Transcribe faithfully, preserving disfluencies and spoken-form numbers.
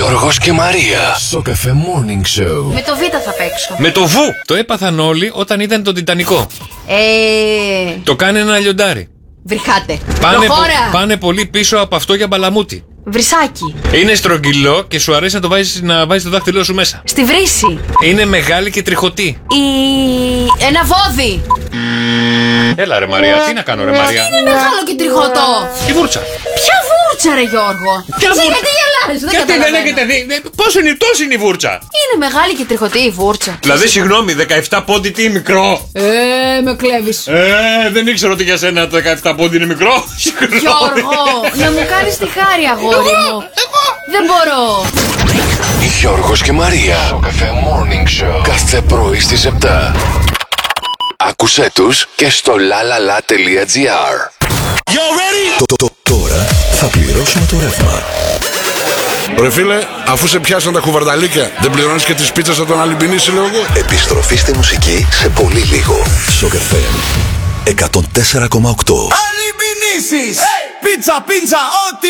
Γιώργος και Μαρία. Σοκαφέ Morning Show. Με το Β θα παίξω. Με το Β. Το έπαθαν όλοι όταν ήταν τον Τιτανικό. Ε... Το κάνει ένα λιοντάρι. Βρυχάτε. Πάνε, πο, πάνε πολύ πίσω από αυτό για μπαλαμούτι. Βρυσάκι. Είναι στρογγυλό και σου αρέσει να το βάζεις, να βάζεις το δάχτυλό σου μέσα. Στη βρύση. Είναι μεγάλη και τριχωτή. Η... Ένα βόδι. Έλα ρε Μαρία, τι να κάνω ρε Μαρία. Είναι μεγάλο και τριχωτό. Η βούρτσα. Ποια βούρτσα ρε Γιώργο. Ποια βούρτσα. Γιατί γελάς, δεν Γιατί δεν καταλαβαίνω. έχετε δει. Πόσο είναι, τόσο είναι η βούρτσα. Είναι μεγάλη και τριχωτή η βούρτσα. Δηλαδή συγγνώμη, δεκαεπτά πόντι τι μικρό. Ε, με κλέβεις. Ε, δεν ήξερα ότι για σένα το δεκαεπτά πόντι είναι μικρό. Γιώργο, να μου κάνεις τη χάρη αγόρι μου. Δεν μπορώ. Γιώργος και Μαρία. Σοκαφέ Morning Show. Κάθε πρωί στις επτά. Άκουσέ τους και στο lalala.gr. Τώρα θα πληρώσουμε το ρεύμα. Ρε φίλε, αφού σε πιάσαν τα κουβαρνταλίκια, δεν πληρώνεις και τις πίτσες από τον Αλυμπινίση, λέω εγώ. Επιστροφή στη μουσική σε πολύ λίγο. Σοκαφέ εκατόν τέσσερα κόμμα οκτώ. Αλυμπινίσεις! Πίτσα, πίτσα, ό,τι